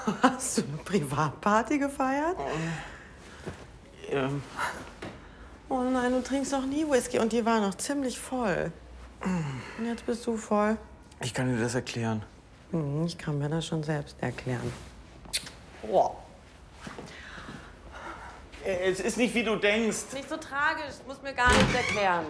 Hast du eine Privatparty gefeiert? Ja. Oh nein, du trinkst doch nie Whisky und die war noch ziemlich voll. Und jetzt bist du voll. Ich kann dir das erklären. Ich kann mir das schon selbst erklären. Boah. Es ist nicht, wie du denkst. Nicht so tragisch, muss mir gar nichts erklären.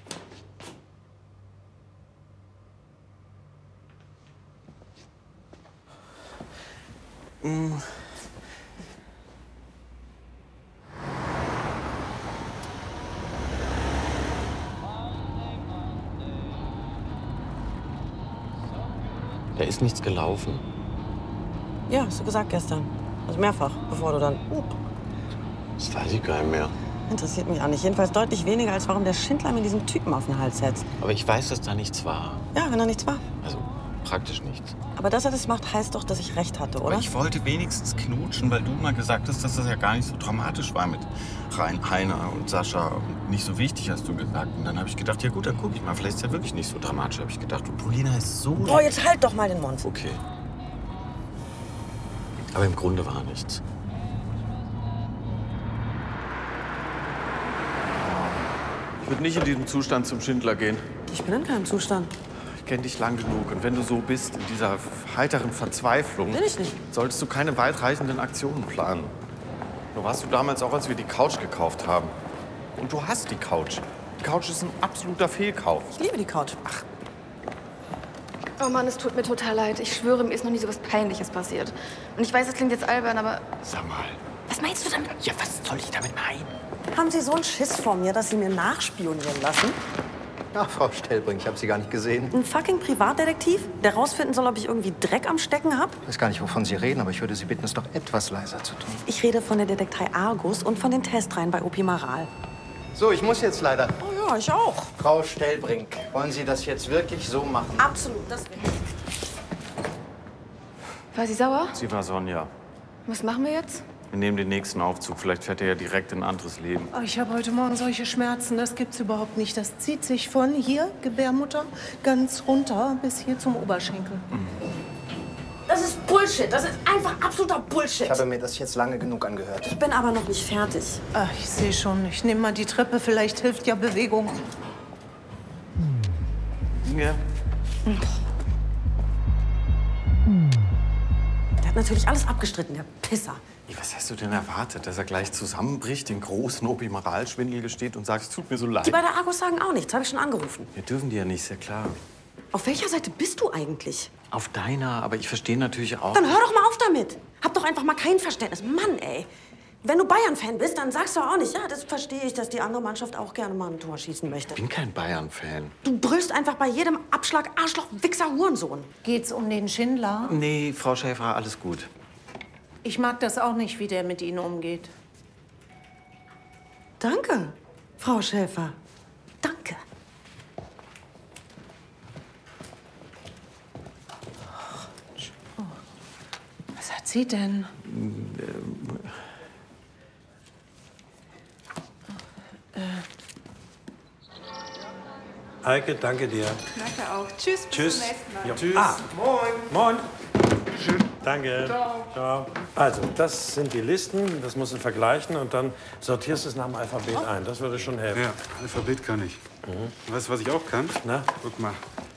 Da ist nichts gelaufen. Ja, hast du gesagt gestern. Also mehrfach, bevor du dann... Das weiß ich gar nicht mehr. Interessiert mich auch nicht. Jedenfalls deutlich weniger, als warum der Schindler mir diesen Typen auf den Hals setzt. Aber ich weiß, dass da nichts war. Ja, wenn da nichts war. Also praktisch nichts. Aber dass er das macht, heißt doch, dass ich recht hatte, oder? Aber ich wollte wenigstens knutschen, weil du mal gesagt hast, dass das ja gar nicht so dramatisch war mit Heiner und Sascha. Und nicht so wichtig, hast du gesagt. Und dann habe ich gedacht, ja gut, dann gucke ich mal. Vielleicht ist ja wirklich nicht so dramatisch, habe ich gedacht. Und Polina ist so... Oh, jetzt halt doch mal den Mund. Okay. Aber im Grunde war nichts. Ich würde nicht in diesem Zustand zum Schindler gehen. Ich bin in keinem Zustand. Ich kenne dich lang genug. Und wenn du so bist, in dieser heiteren Verzweiflung, Bin ich nicht. solltest du keine weitreichenden Aktionen planen. So warst du damals auch, als wir die Couch gekauft haben. Und du hast die Couch. Die Couch ist ein absoluter Fehlkauf. Ich liebe die Couch. Ach, Oh Mann, es tut mir total leid. Ich schwöre, mir ist noch nie so was Peinliches passiert. Und ich weiß, es klingt jetzt albern, aber... sag mal. Was meinst du damit? Ja, was soll ich damit meinen? Haben Sie so einen Schiss vor mir, dass Sie mir nachspionieren lassen? Ach, Frau Stellbrink, ich habe Sie gar nicht gesehen. Ein fucking Privatdetektiv, der rausfinden soll, ob ich irgendwie Dreck am Stecken habe? Ich weiß gar nicht, wovon Sie reden, aber ich würde Sie bitten, es doch etwas leiser zu tun. Ich rede von der Detektei Argus und von den Testreihen bei Opimaral. So, ich muss jetzt leider. Oh ja, ich auch. Frau Stellbrink, wollen Sie das jetzt wirklich so machen? Absolut, das will ich. War sie sauer? Sie war Sonja. Was machen wir jetzt? Wir nehmen den nächsten Aufzug. Vielleicht fährt er ja direkt in ein anderes Leben. Oh, ich habe heute Morgen solche Schmerzen, das gibt's überhaupt nicht. Das zieht sich von hier, Gebärmutter, ganz runter bis hier zum Oberschenkel. Das ist Bullshit. Das ist einfach absoluter Bullshit. Ich habe mir das jetzt lange genug angehört. Ich bin aber noch nicht fertig. Ach, ich sehe schon. Ich nehme mal die Treppe, vielleicht hilft ja Bewegung. Ja. Der hat natürlich alles abgestritten, der Pisser. Was hast du denn erwartet? Dass er gleich zusammenbricht, den großen Opimaralschwindel gesteht und sagt, es tut mir so leid? Die bei der Argus sagen auch nichts, habe ich schon angerufen. Wir dürfen die ja nicht, ist ja klar. Auf welcher Seite bist du eigentlich? Auf deiner, aber ich verstehe natürlich auch... Dann hör doch mal auf damit. Hab doch einfach mal kein Verständnis. Mann, ey. Wenn du Bayern-Fan bist, dann sagst du auch nicht, ja, das verstehe ich, dass die andere Mannschaft auch gerne mal ein Tor schießen möchte. Ich bin kein Bayern-Fan. Du brüllst einfach bei jedem Abschlag Arschloch, Wichser, Hurensohn. Geht's um den Schindler? Nee, Frau Schäfer, alles gut. Ich mag das auch nicht, wie der mit Ihnen umgeht. Danke, Frau Schäfer. Danke. Was hat sie denn? Heike, danke dir. Danke auch. Tschüss, bis Tschüss. zum nächsten Mal. Ja. Tschüss. Moin. Moin. Danke. Ciao. Also, das sind die Listen. Das musst du vergleichen und dann sortierst du es nach dem Alphabet ein. Das würde schon helfen. Ja, Alphabet kann ich. Weißt du, was ich auch kann? Na? Guck mal.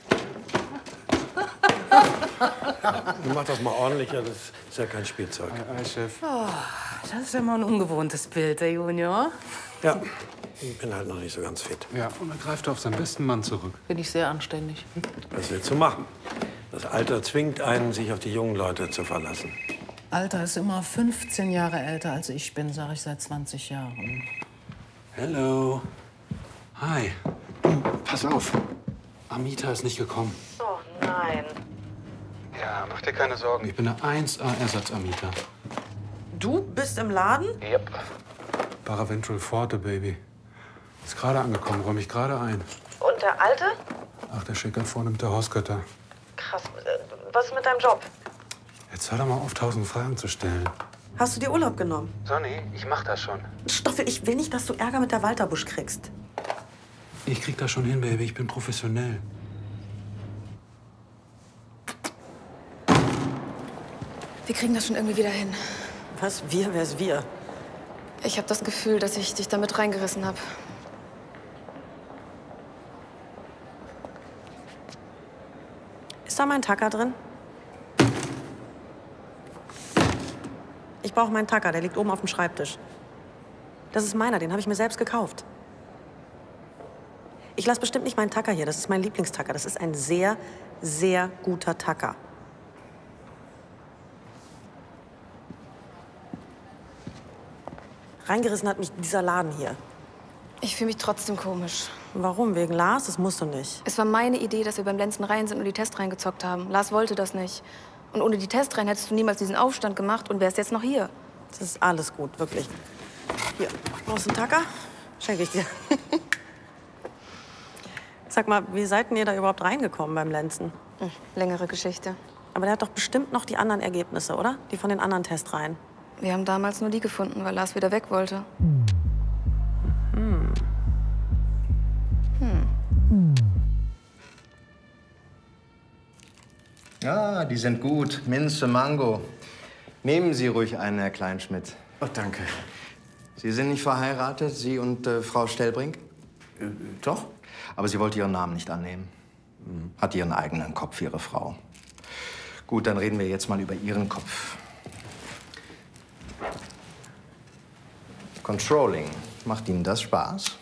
Du mach das mal ordentlicher. Das ist ja kein Spielzeug. Chef. Das ist ja mal ein ungewohntes Bild, der Junior. Ja, ich bin halt noch nicht so ganz fit. Ja, und er greift auf seinen besten Mann zurück. Bin ich sehr anständig. Was willst du machen? Das Alter zwingt einen, sich auf die jungen Leute zu verlassen. Alter ist immer 15 Jahre älter als ich bin, sage ich seit 20 Jahren. Hello. Hi. Pass auf. Amita ist nicht gekommen. Oh nein. Ja, mach dir keine Sorgen. Ich bin der 1A-Ersatz-Amita. Du bist im Laden? Yep. Paraventral Forte, Baby. Ist gerade angekommen, räume ich gerade ein. Und der Alte? Ach, der Schicker vorne mit der Hausgötter. Krass. Was ist mit deinem Job? Jetzt hör doch mal auf, 1000 Fragen zu stellen. Hast du dir Urlaub genommen? Sonny, ich mach das schon. Stoffel, ich will nicht, dass du Ärger mit der Walterbusch kriegst. Ich krieg das schon hin, Baby. Ich bin professionell. Wir kriegen das schon irgendwie wieder hin. Was? Wir? Wer ist wir? Ich habe das Gefühl, dass ich dich damit reingerissen habe. Ist da mein Tacker drin? Ich brauche meinen Tacker, der liegt oben auf dem Schreibtisch. Das ist meiner, den habe ich mir selbst gekauft. Ich lasse bestimmt nicht meinen Tacker hier, das ist mein Lieblingstacker. Das ist ein sehr, sehr guter Tacker. Reingerissen hat mich dieser Laden hier. Ich fühle mich trotzdem komisch. Warum? Wegen Lars? Das musst du nicht. Es war meine Idee, dass wir beim Lenzen rein sind und die Testreihen gezockt haben. Lars wollte das nicht. Und ohne die Testreihen hättest du niemals diesen Aufstand gemacht und wärst jetzt noch hier. Das ist alles gut, wirklich. Hier, brauchst du einen Tacker? Schenke ich dir. Sag mal, wie seid denn ihr da überhaupt reingekommen beim Lenzen? Längere Geschichte. Aber der hat doch bestimmt noch die anderen Ergebnisse, oder? Die von den anderen Testreihen. Wir haben damals nur die gefunden, weil Lars wieder weg wollte. Ja, die sind gut. Minze, Mango. Nehmen Sie ruhig einen, Herr Kleinschmidt. Oh, danke. Sie sind nicht verheiratet, Sie und Frau Stellbrink? Doch? Aber sie wollte Ihren Namen nicht annehmen. Hat ihren eigenen Kopf, Ihre Frau. Gut, dann reden wir jetzt mal über Ihren Kopf. Controlling. Macht Ihnen das Spaß?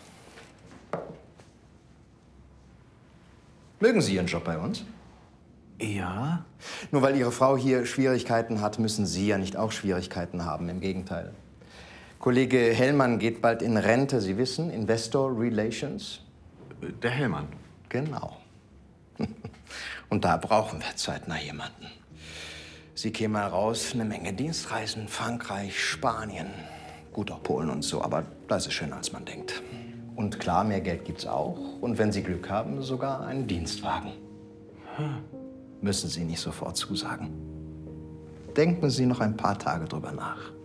Mögen Sie Ihren Job bei uns? Ja. Nur weil Ihre Frau hier Schwierigkeiten hat, müssen Sie ja nicht auch Schwierigkeiten haben. Im Gegenteil. Kollege Hellmann geht bald in Rente. Sie wissen, Investor Relations. Der Hellmann. Genau. Und da brauchen wir zeitnah jemanden. Sie kämen mal raus, eine Menge Dienstreisen. Frankreich, Spanien, gut auch Polen und so. Aber das ist schöner, als man denkt. Und klar, mehr Geld gibt's auch. Und wenn Sie Glück haben, sogar einen Dienstwagen. Müssen Sie nicht sofort zusagen. Denken Sie noch ein paar Tage drüber nach.